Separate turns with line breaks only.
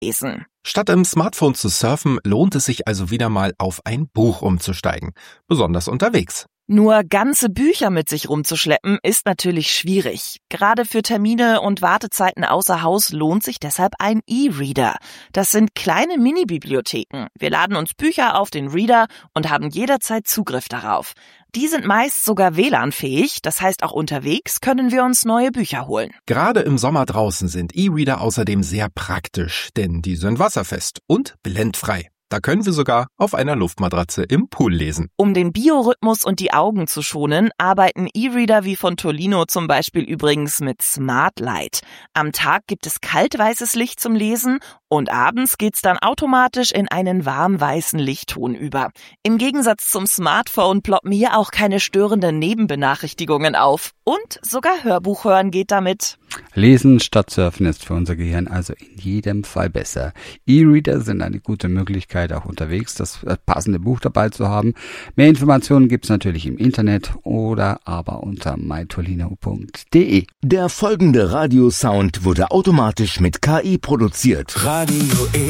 lesen.
Statt im Smartphone zu surfen, lohnt es sich also wieder mal auf ein Buch umzusteigen, besonders unterwegs.
Nur ganze Bücher mit sich rumzuschleppen ist natürlich schwierig. Gerade für Termine und Wartezeiten außer Haus lohnt sich deshalb ein E-Reader. Das sind kleine Mini-Bibliotheken. Wir laden uns Bücher auf den Reader und haben jederzeit Zugriff darauf. Die sind meist sogar WLAN-fähig, das heißt auch unterwegs können wir uns neue Bücher holen.
Gerade im Sommer draußen sind E-Reader außerdem sehr praktisch, denn die sind wasserfest und blendfrei. Da können wir sogar auf einer Luftmatratze im Pool lesen.
Um den Biorhythmus und die Augen zu schonen, arbeiten E-Reader wie von Tolino zum Beispiel übrigens mit Smart Light. Am Tag gibt es kaltweißes Licht zum Lesen und abends geht's dann automatisch in einen warmweißen Lichtton über. Im Gegensatz zum Smartphone ploppen hier auch keine störenden Nebenbenachrichtigungen auf. Und sogar Hörbuch hören geht damit.
Lesen statt Surfen ist für unser Gehirn also in jedem Fall besser. E-Reader sind eine gute Möglichkeit, auch unterwegs das passende Buch dabei zu haben. Mehr Informationen gibt's natürlich im Internet oder aber unter mytolino.de.
Der folgende Radiosound wurde automatisch mit KI produziert. Radio